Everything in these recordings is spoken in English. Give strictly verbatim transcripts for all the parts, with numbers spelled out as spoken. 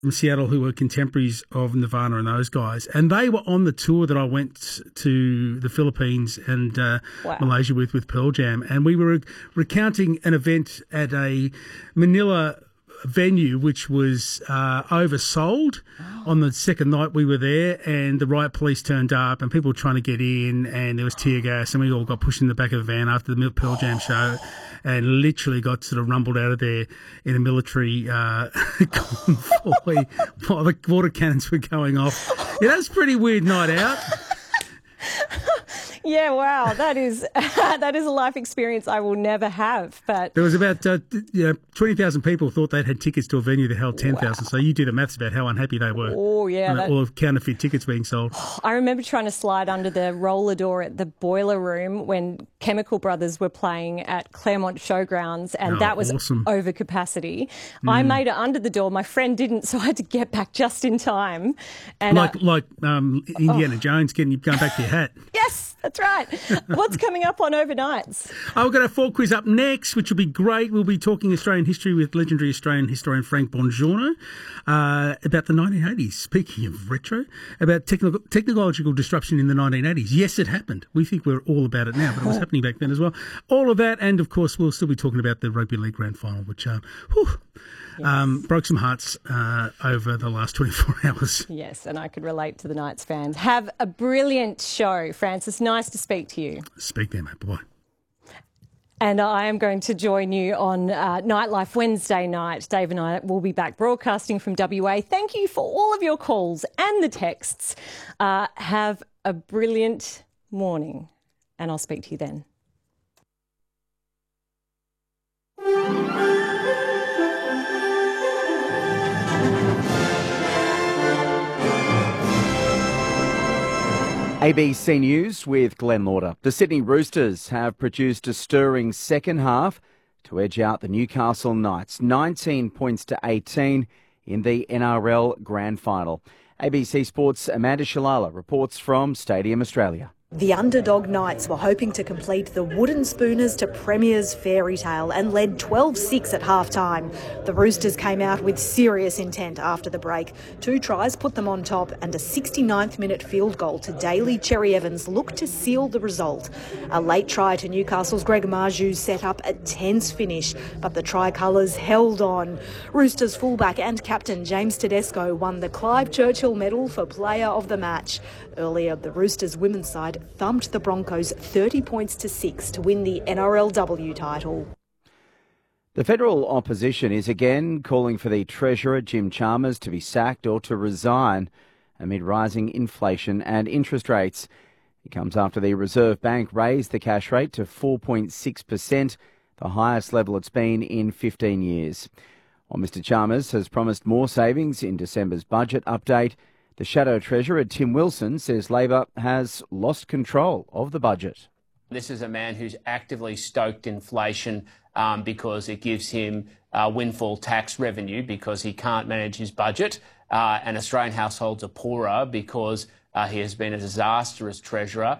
from Seattle who were contemporaries of Nirvana and those guys. And they were on the tour that I went to the Philippines and uh, wow. Malaysia with, with Pearl Jam. And we were recounting an event at a Manila venue which was uh, oversold. Oh. On the second night we were there, and the riot police turned up and people were trying to get in, and there was tear gas, and we all got pushed in the back of the van after the Pearl Jam show and literally got sort of rumbled out of there in a military uh, convoy while the water cannons were going off. Yeah, that was a pretty weird night out. Yeah, wow, that is that is a life experience I will never have. But there was about uh, you know, twenty thousand people thought they'd had tickets to a venue that held ten thousand. Wow. So you do the maths about how unhappy they were. Oh, yeah. That... All counterfeit tickets being sold. I remember trying to slide under the roller door at the Boiler Room when Chemical Brothers were playing at Claremont Showgrounds, and oh, that was awesome. over capacity. Mm. I made it under the door. My friend didn't, so I had to get back just in time. And like uh, like um, Indiana oh. Jones getting going back to your hat. Yes, that's right. What's coming up on Overnights? Oh, we've got our fall quiz up next, which will be great. We'll be talking Australian history with legendary Australian historian Frank Bongiorno uh, about the nineteen eighties. Speaking of retro, about technical, technological disruption in the nineteen eighties. Yes, it happened. We think we're all about it now, but it was happening back then as well. All of that, and of course, we'll still be talking about the Rugby League Grand Final, which uh, whew, yes. um, broke some hearts uh, over the last twenty-four hours. Yes, and I could relate to the Knights fans. Have a brilliant show, Francis. Nice to speak to you. Speak there, mate. Bye-bye. And I am going to join you on uh, Nightlife Wednesday night. Dave and I will be back broadcasting from W A. Thank you for all of your calls and the texts. Uh, have a brilliant morning, and I'll speak to you then. A B C News with Glenn Lauder. The Sydney Roosters have produced a stirring second half to edge out the Newcastle Knights, nineteen points to eighteen in the N R L Grand Final. A B C Sports' Amanda Shalala reports from Stadium Australia. The underdog Knights were hoping to complete the Wooden Spooners to Premier's fairy tale and led twelve six at half-time. The Roosters came out with serious intent after the break. Two tries put them on top, and a sixty-ninth minute field goal to Daly Cherry Evans looked to seal the result. A late try to Newcastle's Greg Marju set up a tense finish, but the tricolours held on. Roosters fullback and captain James Tedesco won the Clive Churchill Medal for Player of the Match. Earlier, the Roosters women's side thumped the Broncos thirty points to six to win the N R L W title. The federal opposition is again calling for the Treasurer, Jim Chalmers, to be sacked or to resign amid rising inflation and interest rates. It comes after the Reserve Bank raised the cash rate to four point six percent, the highest level it's been in fifteen years. While Mister Chalmers has promised more savings in December's budget update, the Shadow Treasurer, Tim Wilson, says Labor has lost control of the budget. This is a man who's actively stoked inflation um, because it gives him uh, windfall tax revenue because he can't manage his budget, uh, and Australian households are poorer because uh, he has been a disastrous treasurer.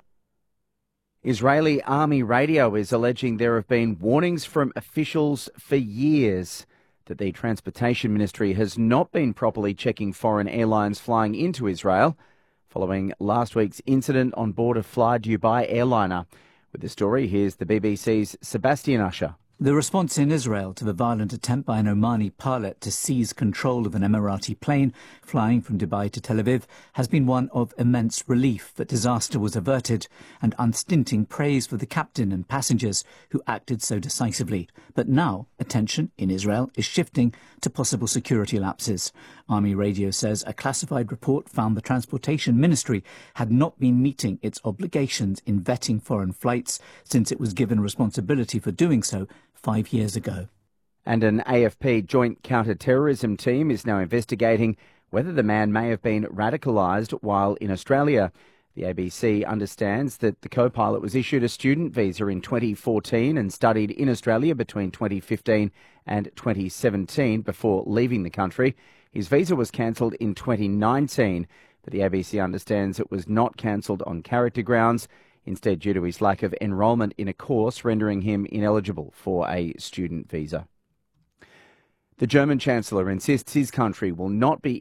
Israeli army radio is alleging there have been warnings from officials for years that the Transportation Ministry has not been properly checking foreign airlines flying into Israel following last week's incident on board a Fly Dubai airliner. With the story, here's the B B C's Sebastian Usher. The response in Israel to the violent attempt by an Omani pilot to seize control of an Emirati plane flying from Dubai to Tel Aviv has been one of immense relief that disaster was averted and unstinting praise for the captain and passengers who acted so decisively. But now attention in Israel is shifting to possible security lapses. Army Radio says a classified report found the Transportation Ministry had not been meeting its obligations in vetting foreign flights since it was given responsibility for doing so five years ago. And an A F P joint counter-terrorism team is now investigating whether the man may have been radicalised while in Australia. The A B C understands that the co-pilot was issued a student visa in twenty fourteen and studied in Australia between twenty fifteen and twenty seventeen before leaving the country. His visa was cancelled in twenty nineteen, but the A B C understands it was not cancelled on character grounds, instead due to his lack of enrolment in a course rendering him ineligible for a student visa. The German Chancellor insists his country will not be